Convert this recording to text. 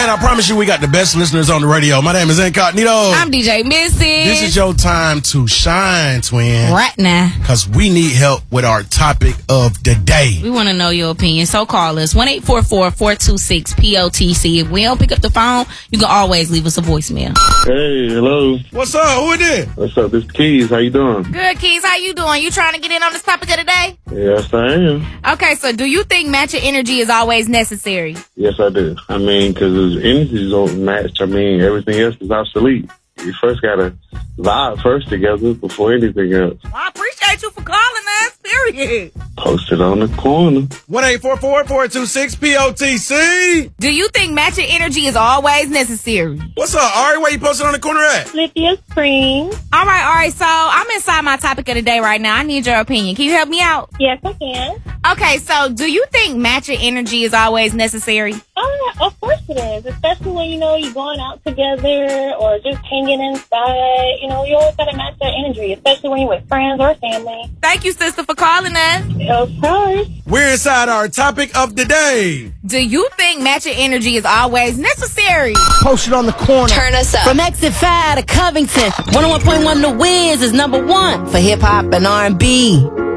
Man, I promise you we got the best listeners on the radio. My name is Incognito. I'm DJ Missy. This is your time to shine, twin. Right now. Because we need help with our topic of the day. We want to know your opinion. So call us 1-844-426-POTC. If we don't pick up the phone, you can always leave us a voicemail. Hey, hello. What's up? Who it is? What's up? This is Keys. How you doing? Good, Keys. How you doing? You trying to get in on this topic of the day? Yes, I am. Okay, so do you think matching energy is always necessary? Yes, I do. I mean, because energy don't match. I mean, everything else is obsolete. You first got to vibe first together before anything else. Well, I appreciate you for calling us, period. Post it on the corner. 1-844-426-POTC. Do you think matching energy is always necessary? What's up, Ari? Where you posted on the corner at? Lithia Spring. All right, so I'm inside my topic of the day right now. I need your opinion. Can you help me out? Yes, I can. Okay, so do you think matching energy is always necessary? Of course it is, especially when, you're going out together or just hanging inside. You always got to match that energy, especially when you're with friends or family. Thank you, sister, for calling us. Of course. We're inside our topic of the day. Do you think matching energy is always necessary? Post it on the corner. Turn us up. From Exit 5 to Covington, 101.1 The Wiz is #1 for hip hop and R&B.